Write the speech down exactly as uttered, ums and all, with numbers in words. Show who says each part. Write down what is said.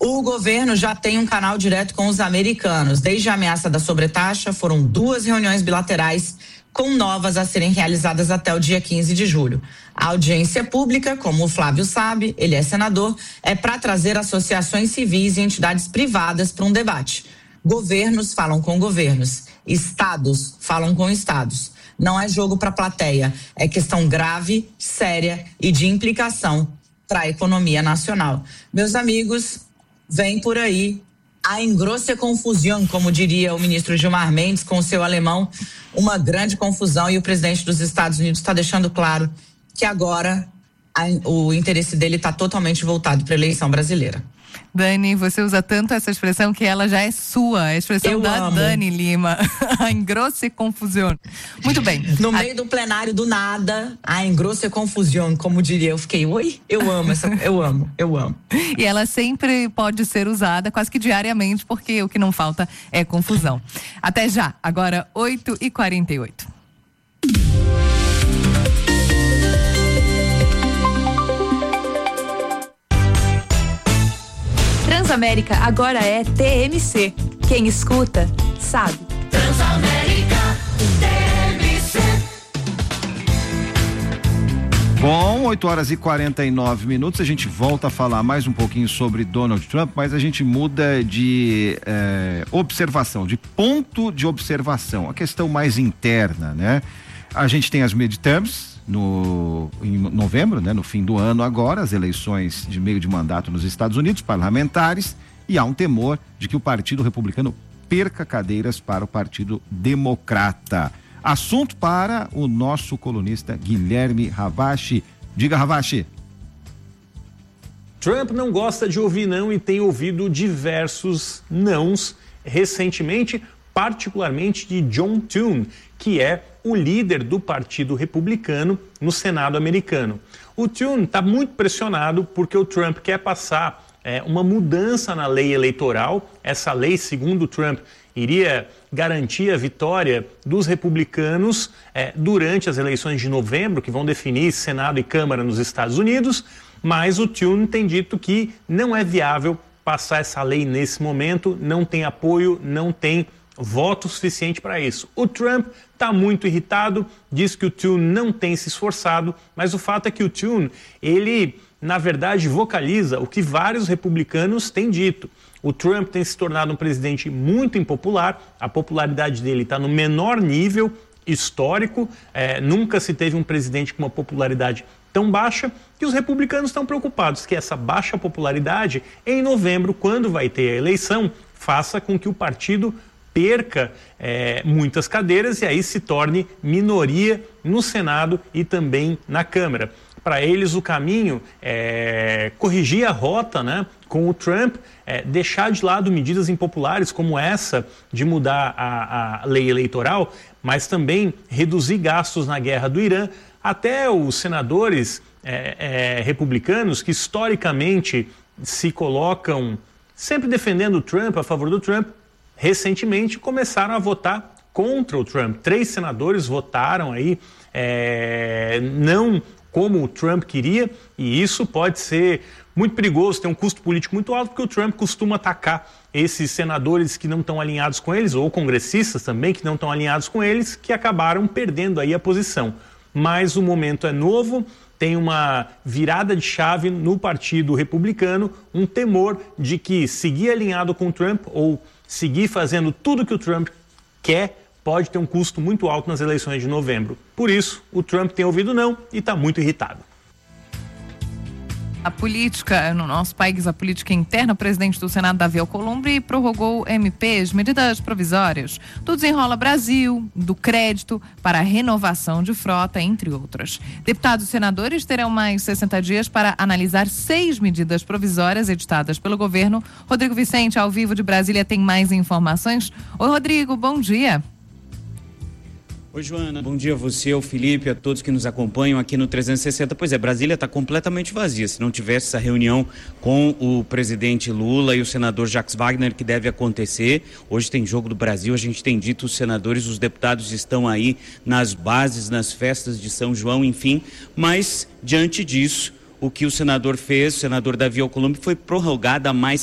Speaker 1: O governo já tem um canal direto com os americanos. Desde a ameaça da sobretaxa, foram duas reuniões bilaterais com novas a serem realizadas até o dia quinze de julho. A audiência pública, como o Flávio sabe, ele é senador, é para trazer associações civis e entidades privadas para um debate. Governos falam com governos, estados falam com estados. Não é jogo para a plateia, é questão grave, séria e de implicação para a economia nacional. Meus amigos, vem por aí a engrosse confusão, como diria o ministro Gilmar Mendes com o seu alemão, uma grande confusão, e o presidente dos Estados Unidos está deixando claro que agora a, o interesse dele está totalmente voltado para a eleição brasileira.
Speaker 2: Dani, você usa tanto essa expressão que ela já é sua, a expressão
Speaker 1: Eu
Speaker 2: da
Speaker 1: amo.
Speaker 2: Dani Lima, a engrosse confusão. Muito bem.
Speaker 1: No
Speaker 2: a...
Speaker 1: meio do plenário do nada, a engrosse confusão, como diria, eu fiquei, oi, eu amo essa, eu amo, eu amo.
Speaker 2: E ela sempre pode ser usada quase que diariamente, porque o que não falta é confusão. Até já, agora oito e quarenta e oito.
Speaker 3: Transamérica agora é T M C. Quem escuta, sabe.
Speaker 4: Transamérica T M C.
Speaker 5: Bom, oito horas e quarenta e nove minutos, a gente volta a falar mais um pouquinho sobre Donald Trump, mas a gente muda de eh, observação, de ponto de observação, a questão mais interna, né? A gente tem as midterms no, em novembro, né? No fim do ano agora, as eleições de meio de mandato nos Estados Unidos, parlamentares, e há um temor de que o Partido Republicano perca cadeiras para o Partido Democrata. Assunto para o nosso colunista Guilherme Ravache. Diga, Ravache.
Speaker 6: Trump não gosta de ouvir não e tem ouvido diversos nãos recentemente, particularmente de John Thune, que é o líder do Partido Republicano no Senado americano. O Thune está muito pressionado porque o Trump quer passar é, uma mudança na lei eleitoral. Essa lei, segundo o Trump, iria garantir a vitória dos republicanos é, durante as eleições de novembro, que vão definir Senado e Câmara nos Estados Unidos, mas o Thune tem dito que não é viável passar essa lei nesse momento, não tem apoio, não tem voto suficiente para isso. O Trump está muito irritado, diz que o Thune não tem se esforçado, mas o fato é que o Thune, ele, na verdade, vocaliza o que vários republicanos têm dito. O Trump tem se tornado um presidente muito impopular, a popularidade dele está no menor nível histórico, é, nunca se teve um presidente com uma popularidade tão baixa, que os republicanos estão preocupados que essa baixa popularidade, em novembro, quando vai ter a eleição, faça com que o partido perca é, muitas cadeiras e aí se torne minoria no Senado e também na Câmara. Para eles o caminho é corrigir a rota, né, com o Trump, é, deixar de lado medidas impopulares como essa de mudar a, a lei eleitoral, mas também reduzir gastos na guerra do Irã. Até os senadores é, é, republicanos que historicamente se colocam sempre defendendo o Trump, a favor do Trump, recentemente começaram a votar contra o Trump. Três senadores votaram aí, é, não como o Trump queria, e isso pode ser muito perigoso, tem um custo político muito alto, porque o Trump costuma atacar esses senadores que não estão alinhados com eles, ou congressistas também que não estão alinhados com eles, que acabaram perdendo aí a posição. Mas o momento é novo, tem uma virada de chave no Partido Republicano, um temor de que seguir alinhado com o Trump ou seguir fazendo tudo que o Trump quer pode ter um custo muito alto nas eleições de novembro. Por isso, o Trump tem ouvido não e está muito irritado.
Speaker 2: A política, no nosso país, a política interna, o presidente do Senado, Davi Alcolumbre, prorrogou M Ps, medidas provisórias, do Desenrola Brasil, do crédito para a renovação de frota, entre outras. Deputados e senadores terão mais sessenta dias para analisar seis medidas provisórias editadas pelo governo. Rodrigo Vicente, ao vivo de Brasília, tem mais informações. Oi, Rodrigo, bom dia.
Speaker 7: Oi, Joana, bom dia a você, ao Felipe, a todos que nos acompanham aqui no trezentos e sessenta. Pois é, Brasília está completamente vazia. Se não tivesse essa reunião com o presidente Lula e o senador Jacques Wagner, que deve acontecer. Hoje tem Jogo do Brasil, a gente tem dito, os senadores, os deputados estão aí nas bases, nas festas de São João, enfim. Mas, diante disso, o que o senador fez, o senador Davi Alcolumbre, foi prorrogada a mais